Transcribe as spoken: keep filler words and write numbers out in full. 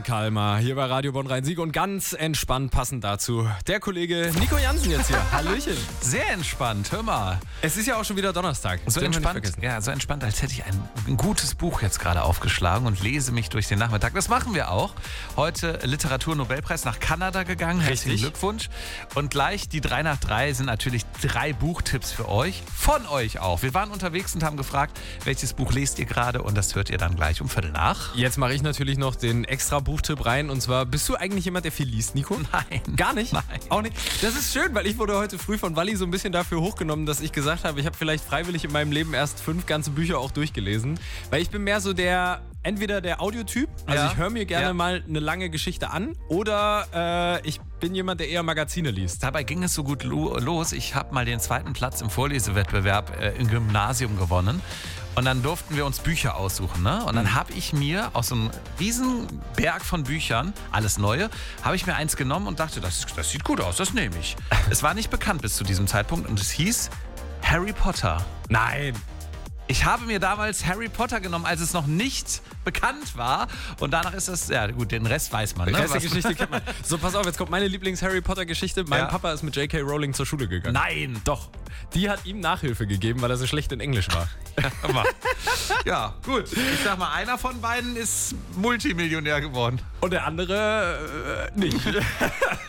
Kalmar hier bei Radio Bonn-Rhein-Sieg und ganz entspannt passend dazu der Kollege Nico Jansen jetzt hier. Hallöchen. Sehr entspannt, hör mal. Es ist ja auch schon wieder Donnerstag. So entspannt, ja, so entspannt, als hätte ich ein, ein gutes Buch jetzt gerade aufgeschlagen und lese mich durch den Nachmittag. Das machen wir auch. Heute Literaturnobelpreis nach Kanada gegangen. Herzlichen Richtig. Glückwunsch. Und gleich die drei nach drei sind natürlich drei Buchtipps für euch. Von euch auch. Wir waren unterwegs und haben gefragt, welches Buch lest ihr gerade? Und das hört ihr dann gleich um Viertel nach. Jetzt mache ich natürlich noch den extra Buchtipp rein. Und zwar, bist du eigentlich jemand, der viel liest, Nico? Nein. Gar nicht? Nein. Auch nicht? Das ist schön, weil ich wurde heute früh von Walli so ein bisschen dafür hochgenommen, dass ich gesagt habe, ich habe vielleicht freiwillig in meinem Leben erst fünf ganze Bücher auch durchgelesen. Weil ich bin mehr so der, entweder der Audiotyp, also Ja. ich höre mir gerne Ja. mal eine lange Geschichte an, oder äh, ich bin jemand, der eher Magazine liest. Dabei ging es so gut lo- los. Ich habe mal den zweiten Platz im Vorlesewettbewerb äh, im Gymnasium gewonnen. Und dann durften wir uns Bücher aussuchen. Ne? Und dann habe ich mir aus so einem riesen Berg von Büchern, alles Neue, habe ich mir eins genommen und dachte, das, das sieht gut aus, das nehme ich. Es war nicht bekannt bis zu diesem Zeitpunkt und es hieß Harry Potter. Nein. Ich habe mir damals Harry Potter genommen, als es noch nicht bekannt war. Und danach ist es, ja gut, den Rest weiß man. Die Ne? Rest der Was- Geschichte kennt man. So, pass auf, jetzt kommt meine Lieblings-Harry Potter-Geschichte. Mein Ja. Papa ist mit J K. Rowling zur Schule gegangen. Nein. Doch. Die hat ihm Nachhilfe gegeben, weil er so schlecht in Englisch war. Aber, ja, gut. Ich sag mal, einer von beiden ist Multimillionär geworden. Und der andere äh, nicht.